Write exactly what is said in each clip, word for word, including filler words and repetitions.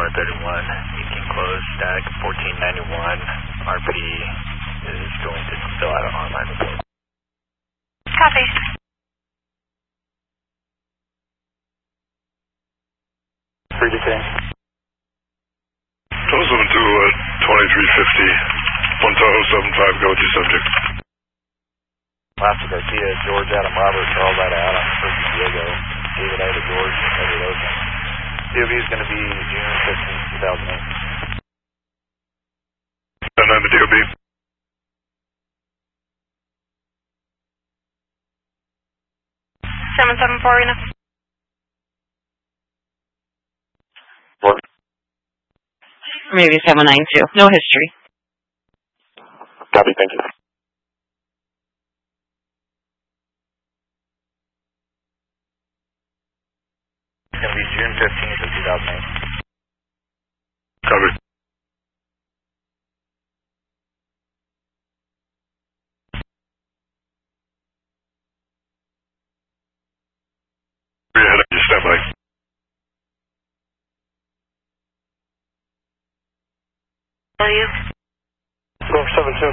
thirty-one, eighteen closed, static fourteen ninety-one, R P is going to fill out an online report. Copy. three to ten. twelve seven two, uh, twenty-three fifty, one Tahoe seven five, go with your subject. Last Garcia, George Adam Robert, Charles Adam Adam, First Diego, David Ada George, Edward Ocean. D O B is going to be June fifteenth, two thousand eight. And I'm the D O B. seven seven four, Rena. What? Maybe seven nine two. No history. Copy, thank you. It's going to be June fifteenth of two thousand eight. Copy. Go ahead, just stand by. How are you? four seven two.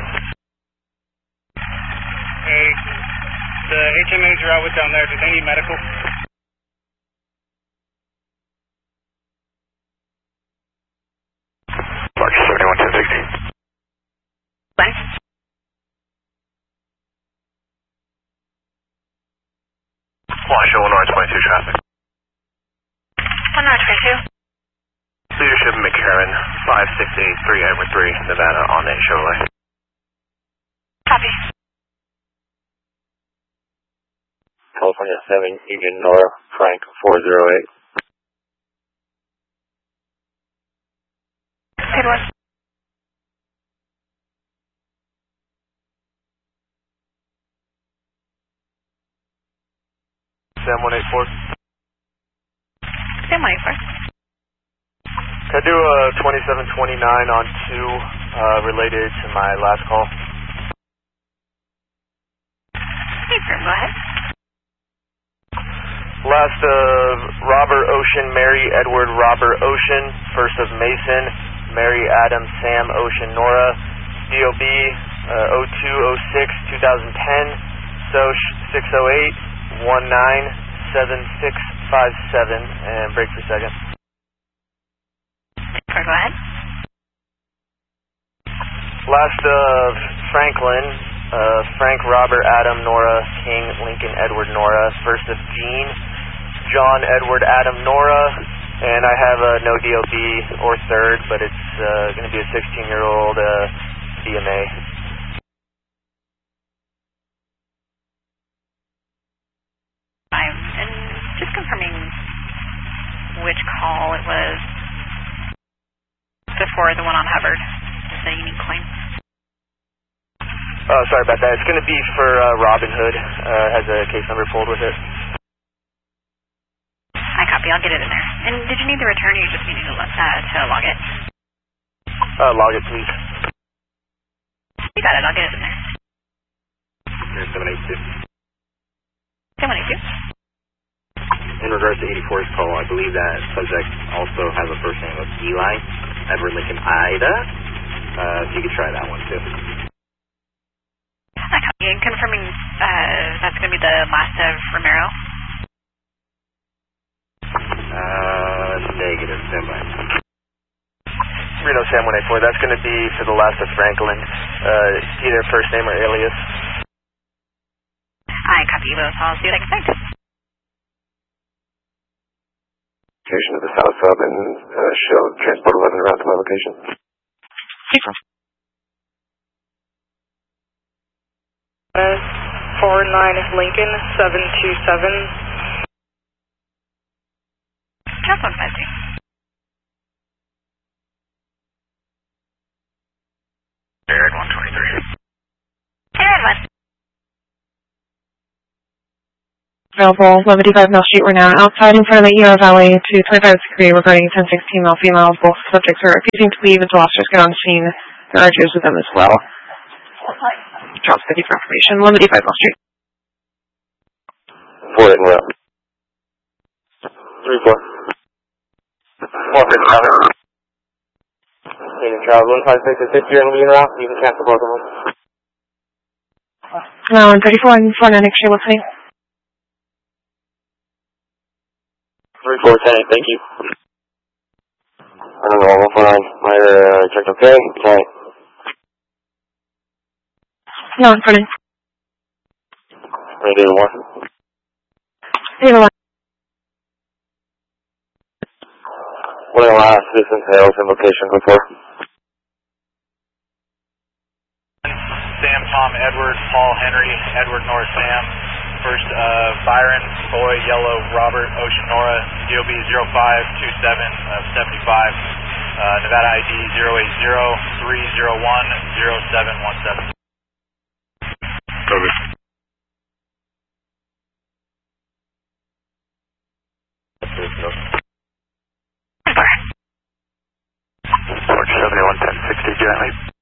Hey, the H M As are out with down there. Do they need medical? Mark seventy-one ten sixty. Thanks. Wash Illinois twenty-two traffic. one nine twenty-two. Leadership McCarran, five six eight three Edward three, Nevada, on eight Chevrolet. Copy. California seven, Union Nora, Frank four zero eight. Good one. Sam one eight four. Same way, sir. Can I do a twenty-seven twenty-nine on two uh, related to my last call? Hey, sir, go ahead. Last of Robert Ocean, Mary Edward Robert Ocean, first of Mason, Mary Adam Sam Ocean Nora, D O B uh, oh two oh six two thousand ten, S O C six oh eight one nine seven six five seven, and break for a second. Sir, go ahead. Last of Franklin, uh, Frank Robert Adam Nora King Lincoln Edward Nora, first of Jean, John Edward Adam Nora, and I have a no D O B or third, but it's uh, going to be a sixteen year old uh, B M A. Five. And just confirming which call it was before the one on Hubbard. Is a unique claim. Oh, sorry about that. It's going to be for uh, Robin Hood. Uh, has a case number pulled with it. I copy. I'll get it in there. And did you need the return, or you just need to, uh, to log it? Uh, log it, please. You got it. I'll get it in there. seven eight two. seven eight two. In regards to eighty-four's call, I believe that subject also has a first name of Eli, Edward Lincoln Ida. Uh, if you could try that one too. I copy. And confirming uh, that's going to be the last of Romero. Uh, negative, standby. Reno Sam one eight four, that's going to be for the last of Franklin, uh, either first name or alias. I copy both. I'll see what I can find. Location of the South Sub and uh, show Transport eleven around to my location. Uh, four nine Lincoln, seven two seven. That's one five three. Jared one twenty-three. Jared one. Available, eleven fifty-five Mill Street. We're now outside in front of the E R Valley to twenty-five Security regarding ten sixteen male females. Both subjects are refusing to leave until officers get on the scene. There are Jews with them as well. Charles fifty for information. eleven fifty-five Mill Street. Four eight and we're up. Three four. Four fifty-seven. Union Travel one five six is six here in the route. You can cancel both of them. Now one thirty-four and four nine extra listening. three four ten, thank you. I don't know, one four nine. My uh, checked okay. Sorry. No, one four nine. Ready to one. Zero one. What are the last citizen sales and location before? Sam, Tom, Edward, Paul, Henry, Edward, Nora, Sam. First, uh, Byron, Boy, Yellow, Robert, Ocean, Nora, D O B zero five two seven seven five, uh, Nevada I D zero eight zero three zero one zero seven one seven. Over. George seventy-one ten sixty, Gently.